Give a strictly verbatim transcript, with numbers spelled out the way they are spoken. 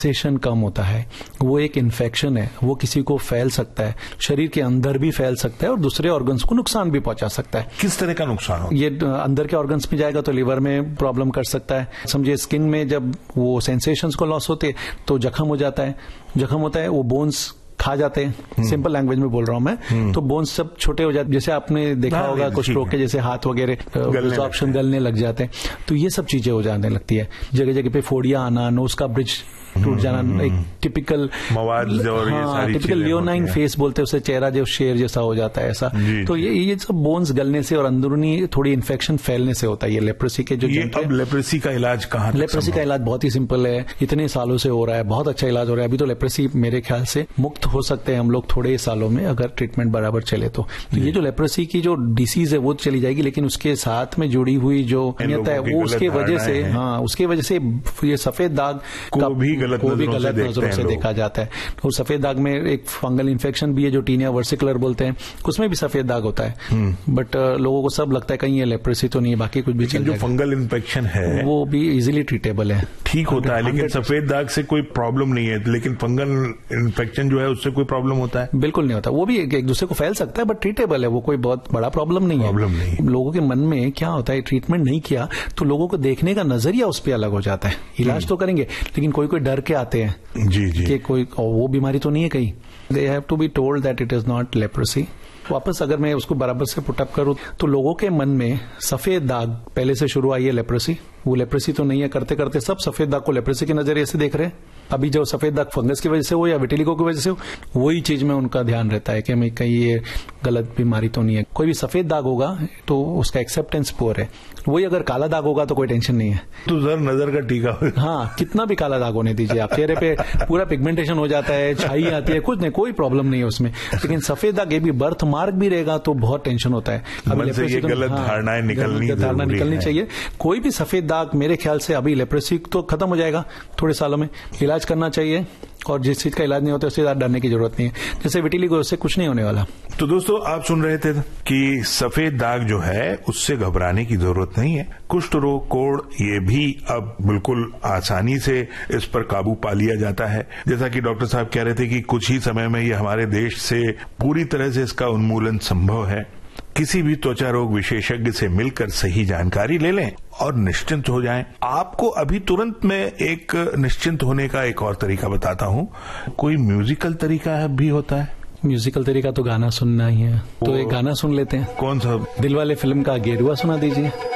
Session कम होता है, वो एक इन्फेक्शन है, वो किसी को फैल सकता है, शरीर के अंदर भी फैल सकता है और दूसरे ऑर्गन्स को नुकसान भी पहुंचा सकता है। किस तरह का नुकसान हो? ये अंदर के ऑर्गन्स में जाएगा तो लिवर में प्रॉब्लम कर सकता है। समझिए स्किन में जब वो सेंसेशंस को लॉस होते तो जख्म हो जाता है, जख्म होता है वो बोन्स खा जाते हैं। सिंपल लैंग्वेज में बोल रहा हूं मैं, तो बोन्स सब छोटे हो जाते, जैसे आपने देखा होगा कुछ लोग के जैसे हाथ वगैरह ऑप्शन गलने लग जाते हैं, तो ये सब चीजें हो जाने लगती है। जगह जगह पे फोड़ियां आना, नोज का ब्रिज टूट जाना, एक टिपिकल मवाद और ये सारी टिपिकल लियोनाइन फेस बोलते हैं उसे, चेहरा जो शेर जैसा हो जाता है ऐसा। तो ये ये सब बोन्स गलने से और अंदरूनी थोड़ी इन्फेक्शन फैलने से होता है। ये लेप्रेसी के जो ये अब लेप्रेसी का इलाज कहाँ? लेप्रेसी का इलाज बहुत ही सिंपल है, इतने सालों से हो रहा है, बहुत अच्छा इलाज हो रहा है। अभी तो लेप्रेसी मेरे ख्याल से मुक्त हो सकते हैं हम लोग थोड़े सालों में, अगर ट्रीटमेंट बराबर चले तो। तो ये जो लेप्रेसी की जो डिसीज है वो चली जाएगी, लेकिन उसके साथ में जुड़ी हुई जो अनियता है वो उसके वजह से, हाँ उसके वजह से ये सफेद दाग को भी गलत नजरों से देखा जाता है। तो सफेद दाग में एक फंगल इन्फेक्शन भी है जो टीनिया वर्सिकुलर बोलते हैं, उसमें भी सफेद दाग होता है। बट लोगों को सब लगता है कहीं ये लेप्रेसी तो नहीं है, बाकी कुछ भी चल जो फंगल इन्फेक्शन है वो भी इजिली ट्रीटेबल है, ठीक होता है। लेकिन सफेद दाग से कोई प्रॉब्लम नहीं है, लेकिन फंगल इन्फेक्शन जो है उससे कोई प्रॉब्लम होता है? बिल्कुल नहीं होता, वो भी एक दूसरे को फैल सकता है बट ट्रीटेबल है, वो कोई बहुत बड़ा प्रॉब्लम नहीं है। प्रॉब्लम नहीं। लोगों के मन में क्या होता है, ट्रीटमेंट नहीं किया तो लोगों को देखने का नजरिया उस पर अलग हो जाता है। इलाज तो करेंगे लेकिन कोई कोई डर के आते हैं जी जी कि कोई वो बीमारी तो नहीं है कहीं। They have to be told that it is not leprosy. वापस अगर मैं उसको बराबर से पुटअप करूं तो लोगों के मन में सफेद दाग पहले से शुरू आई है लेप्रेसी, वो लेप्रेसी तो नहीं है, करते करते सब सफेद दाग को लेप्रेसी के नजरिए से देख रहे हैं। अभी जो सफेद दाग फंगस की वजह से हो या विटिलिगो की वजह से हो, वही चीज में उनका ध्यान रहता है कि मैं कहीं ये गलत बीमारी तो नहीं है। कोई भी सफेद दाग होगा तो उसका एक्सेप्टेंस पुअर है, वही अगर काला दाग होगा तो कोई टेंशन नहीं है। तो जर नजर का टीका हाँ, कितना भी काला दाग होने दीजिए आप, चेहरे पे पूरा पिगमेंटेशन हो जाता है, छाई आती है, कुछ नहीं, कोई प्रॉब्लम नहीं है उसमें। लेकिन सफेद दाग ये भी बर्थ मार्क भी रहेगा तो बहुत टेंशन होता है। अभी से ये गलत धारणाएं निकलनी धारणा निकलनी चाहिए। कोई भी सफेद दाग मेरे ख्याल से अभी लेप्रेसी तो खत्म हो जाएगा थोड़े सालों में, इलाज करना चाहिए और जिस चीज का इलाज नहीं होता उससे ज्यादा डरने की जरूरत नहीं है। जैसे विटिलिगो, उससे कुछ नहीं होने वाला। तो दोस्तों आप सुन रहे थे कि सफेद दाग जो है उससे घबराने की जरूरत नहीं है। कुष्ठ रोग, कोढ़, ये भी अब बिल्कुल आसानी से इस पर काबू पा लिया जाता है। जैसा कि डॉक्टर साहब कह रहे थे कि कुछ ही समय में ये हमारे देश से पूरी तरह से इसका उन्मूलन संभव है। किसी भी त्वचा रोग विशेषज्ञ से मिलकर सही जानकारी ले लें और निश्चिंत हो जाएं। आपको अभी तुरंत में एक निश्चिंत होने का एक और तरीका बताता हूं। कोई म्यूजिकल तरीका भी होता है? म्यूजिकल तरीका तो गाना सुनना ही है, तो एक गाना सुन लेते हैं। कौन सा? दिलवाले फिल्म का गेरुआ सुना दीजिए।